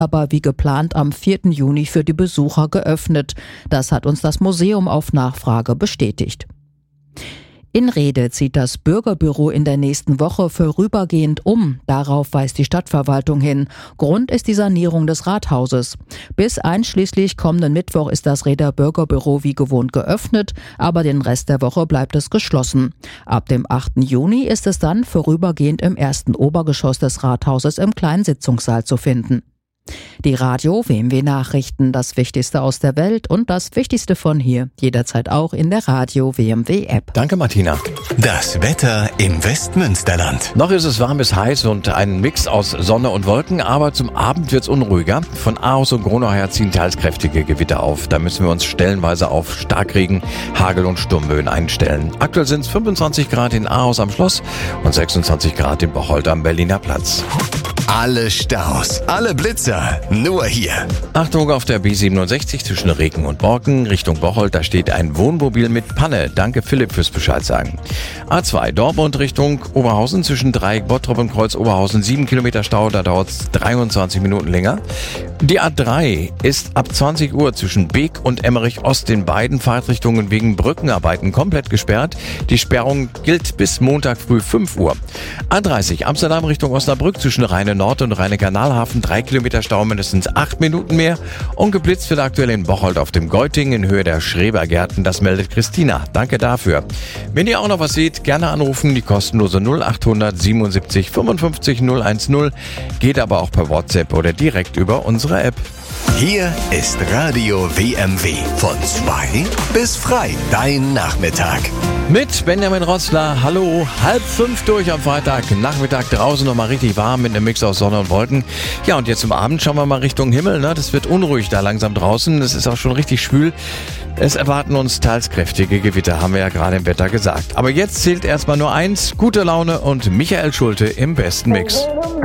aber wie geplant am 4. Juni für die Besucher geöffnet. Das hat uns das Museum auf Nachfrage bestätigt. In Rhede zieht das Bürgerbüro in der nächsten Woche vorübergehend um. Darauf weist die Stadtverwaltung hin. Grund ist die Sanierung des Rathauses. Bis einschließlich kommenden Mittwoch ist das Rheder Bürgerbüro wie gewohnt geöffnet, aber den Rest der Woche bleibt es geschlossen. Ab dem 8. Juni ist es dann vorübergehend im ersten Obergeschoss des Rathauses im kleinen Sitzungssaal zu finden. Die Radio WMW Nachrichten, das Wichtigste aus der Welt und das Wichtigste von hier, jederzeit auch in der Radio WMW App. Danke, Martina. Das Wetter im Westmünsterland. Noch ist es warm bis heiß und ein Mix aus Sonne und Wolken, aber zum Abend wird's unruhiger. Von Aarhus und Gronau her ziehen teils kräftige Gewitter auf. Da müssen wir uns stellenweise auf Starkregen, Hagel und Sturmböen einstellen. Aktuell sind es 25 Grad in Aarhus am Schloss und 26 Grad in Bocholt am Berliner Platz. Alle Staus, alle Blitzer, nur hier. Achtung auf der B67 zwischen Regen und Borken Richtung Bocholt, da steht ein Wohnmobil mit Panne. Danke Philipp fürs Bescheid sagen. A2 Dortmund Richtung Oberhausen zwischen Dreieck Bottrop und Kreuz Oberhausen 7 Kilometer Stau, da dauert es 23 Minuten länger. Die A3 ist ab 20 Uhr zwischen Beek und Emmerich Ost in beiden Fahrtrichtungen wegen Brückenarbeiten komplett gesperrt. Die Sperrung gilt bis Montag früh 5 Uhr. A30 Amsterdam Richtung Osnabrück zwischen Rheine Nord und Rheine Kanalhafen 3 Kilometer Stau, mindestens 8 Minuten mehr. Und geblitzt wird aktuell in Bocholt auf dem Geuting in Höhe der Schrebergärten. Das meldet Christina. Danke dafür. Wenn ihr auch noch was seht, gerne anrufen. Die kostenlose 0800 77 55 010. Geht aber auch per WhatsApp oder direkt über unsere App. Hier ist Radio WMW. Von 2 bis frei. Dein Nachmittag. Mit Benjamin Rotzler. Hallo, 4:30 durch am Freitag. Nachmittag draußen nochmal richtig warm mit einem Mix aus Sonne und Wolken. Ja, und jetzt zum Abend schauen wir mal Richtung Himmel. Ne? Das wird unruhig da langsam draußen. Es ist auch schon richtig schwül. Es erwarten uns teils kräftige Gewitter, haben wir ja gerade im Wetter gesagt. Aber jetzt zählt erstmal nur eins: gute Laune und Michael Schulte im besten Mix.